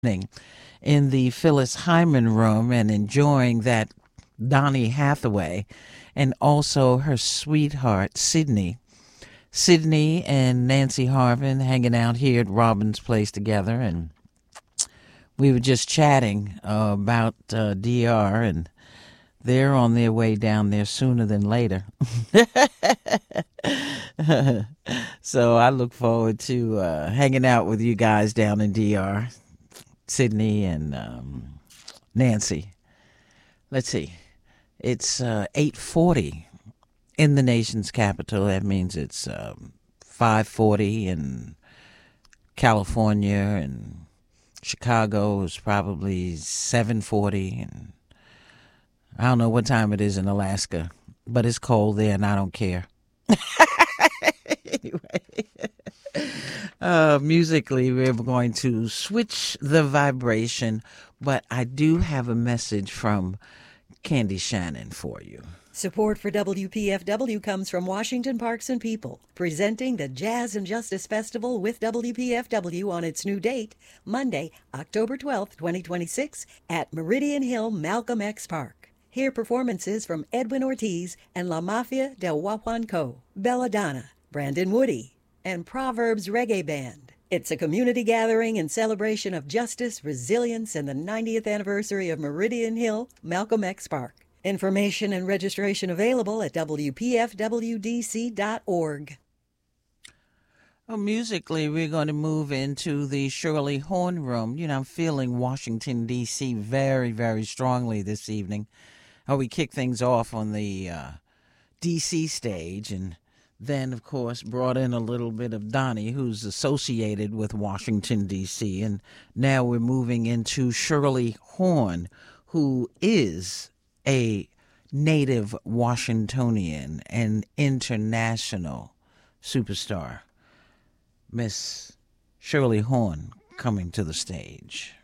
in the Phyllis Hyman room and enjoying that Donny Hathaway and also her sweetheart, Sydney. Sydney and Nancy Harvin hanging out here at Robin's place together, and we were just chatting about DR, and they're on their way down there sooner than later. So I look forward to hanging out with you guys down in DR, Sydney and Nancy. Let's see. It's 8:40 in the nation's capital. That means it's 5:40 in California, and Chicago is probably 7:40, and I don't know what time it is in Alaska, but it's cold there and I don't care. Anyway, musically, we're going to switch the vibration, but I do have a message from Candy Shannon for you. Support for WPFW comes from Washington Parks and People, presenting the Jazz and Justice Festival with WPFW on its new date, Monday, October 12th, 2026, at Meridian Hill Malcolm X Park. Hear performances from Edwin Ortiz and La Mafia del Huahuanco, Belladonna, Brandon Woody, and Proverbs Reggae Band. It's a community gathering in celebration of justice, resilience, and the 90th anniversary of Meridian Hill Malcolm X Park. Information and registration available at WPFWDC.org. Well, musically, we're going to move into the Shirley Horn room. You know, I'm feeling Washington, D.C. very, very strongly this evening. We kick things off on the D.C. stage, and then, of course, brought in a little bit of Donnie, who's associated with Washington, D.C., and now we're moving into Shirley Horn, who is a native Washingtonian and international superstar. Miss Shirley Horn coming to the stage.